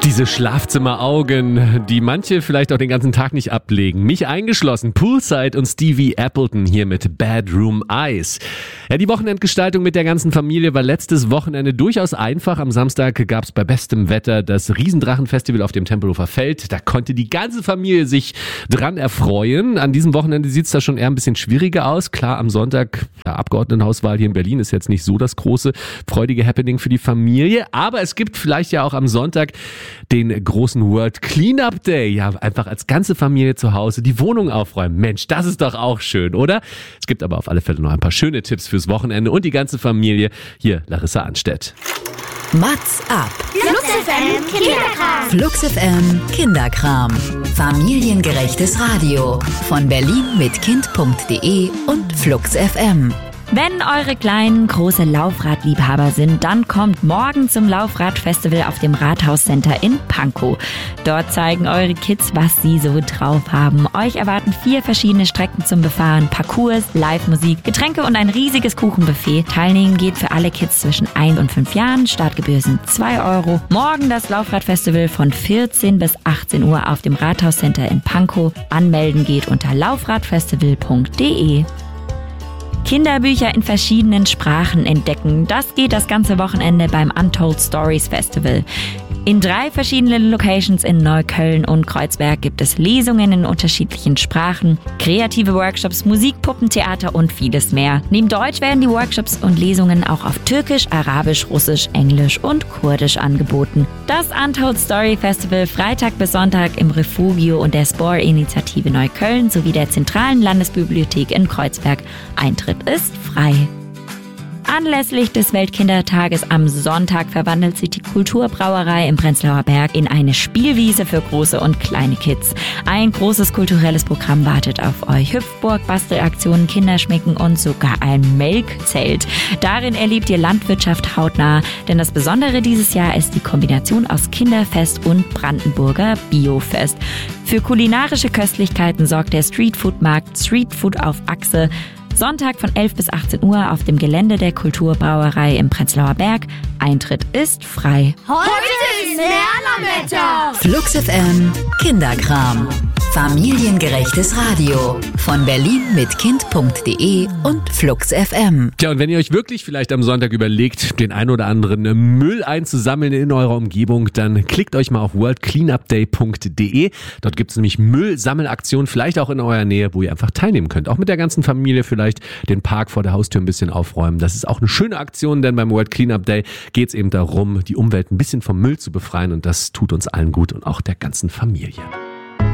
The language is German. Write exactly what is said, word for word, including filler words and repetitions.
Diese Schlafzimmeraugen, die manche vielleicht auch den ganzen Tag nicht ablegen. Mich eingeschlossen, Poolside und Stevie Appleton hier mit Bedroom Eyes. Ja, die Wochenendgestaltung mit der ganzen Familie war letztes Wochenende durchaus einfach. Am Samstag gab es bei bestem Wetter das Riesendrachenfestival auf dem Tempelhofer Feld. Da konnte die ganze Familie sich dran erfreuen. An diesem Wochenende sieht es da schon eher ein bisschen schwieriger aus. Klar, am Sonntag, ja, Abgeordnetenhauswahl hier in Berlin ist jetzt nicht so das große, freudige Happening für die Familie. Aber es gibt vielleicht ja auch am Sonntag den großen World Cleanup Day. Ja, einfach als ganze Familie zu Hause die Wohnung aufräumen. Mensch, das ist doch auch schön, oder? Es gibt aber auf alle Fälle noch ein paar schöne Tipps fürs Wochenende und die ganze Familie. Hier, Larissa Anstedt. Mats ab. Flux F M Kinderkram. Flux F M Kinderkram. Familiengerechtes Radio. Von Berlin mit Kind punkt de und Flux F M. Wenn eure Kleinen große Laufradliebhaber sind, dann kommt morgen zum Laufradfestival auf dem Rathauscenter in Pankow. Dort zeigen eure Kids, was sie so drauf haben. Euch erwarten vier verschiedene Strecken zum Befahren, Parcours, Live-Musik, Getränke und ein riesiges Kuchenbuffet. Teilnehmen geht für alle Kids zwischen eins und fünf Jahren. Startgebühr sind zwei Euro. Morgen das Laufradfestival von vierzehn bis achtzehn Uhr auf dem Rathauscenter in Pankow. Anmelden geht unter laufradfestival punkt de. Kinderbücher in verschiedenen Sprachen entdecken. Das geht das ganze Wochenende beim Untold Stories Festival. In drei verschiedenen Locations in Neukölln und Kreuzberg gibt es Lesungen in unterschiedlichen Sprachen, kreative Workshops, Musik, Puppentheater und vieles mehr. Neben Deutsch werden die Workshops und Lesungen auch auf Türkisch, Arabisch, Russisch, Englisch und Kurdisch angeboten. Das Untold Story Festival Freitag bis Sonntag im Refugio und der Spore-Initiative Neukölln sowie der Zentralen Landesbibliothek in Kreuzberg. Eintritt ist frei. Anlässlich des Weltkindertages am Sonntag verwandelt sich die Kulturbrauerei im Prenzlauer Berg in eine Spielwiese für große und kleine Kids. Ein großes kulturelles Programm wartet auf euch. Hüpfburg, Bastelaktionen, Kinderschminken und sogar ein Melkzelt. Darin erlebt ihr Landwirtschaft hautnah, denn das Besondere dieses Jahr ist die Kombination aus Kinderfest und Brandenburger Biofest. Für kulinarische Köstlichkeiten sorgt der Streetfood-Markt Streetfood auf Achse. Sonntag von elf bis achtzehn Uhr auf dem Gelände der Kulturbrauerei im Prenzlauer Berg. Eintritt ist frei. Heute ist Lernerwetter. Flux F M Kinderkram. Familiengerechtes Radio. Von Berlin mit Kind punkt de und Flux F M. Tja, und wenn ihr euch wirklich vielleicht am Sonntag überlegt, den ein oder anderen Müll einzusammeln in eurer Umgebung, dann klickt euch mal auf world cleanup day punkt de. Dort gibt es nämlich Müllsammelaktionen, vielleicht auch in eurer Nähe, wo ihr einfach teilnehmen könnt. Auch mit der ganzen Familie vielleicht den Park vor der Haustür ein bisschen aufräumen. Das ist auch eine schöne Aktion, denn beim World Cleanup Day geht es eben darum, die Umwelt ein bisschen vom Müll zu befreien und das tut uns allen gut und auch der ganzen Familie.